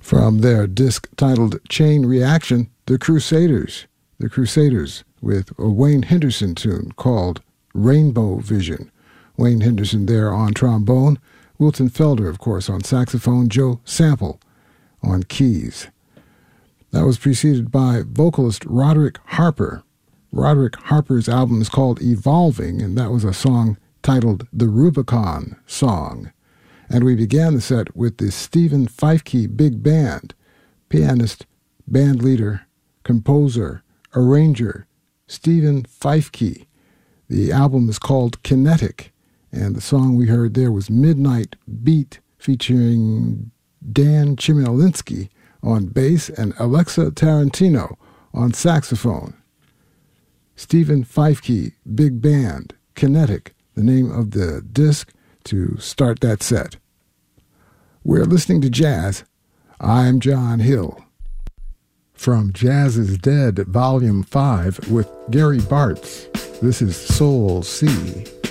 From their disc titled Chain Reaction, The Crusaders with a Wayne Henderson tune called Rainbow Vision. Wayne Henderson there on trombone, Wilton Felder, of course, on saxophone, Joe Sample on keys. That was preceded by vocalist Roderick Harper. Roderick Harper's album is called Evolving, and that was a song titled The Rubicon Song. And we began the set with the Stephen Feifke Big Band, pianist, band leader, composer, arranger, Stephen Feifke. The album is called Kinetic, and the song we heard there was Midnight Beat, featuring Dan Chmielewski on bass and Alexa Tarantino on saxophone. Stephen Feifke Big Band, Kinetic, the name of the disc to start that set. We're listening to jazz. I'm John Hill. From Jazz is Dead, Volume 5, with Gary Bartz, this is Soul C.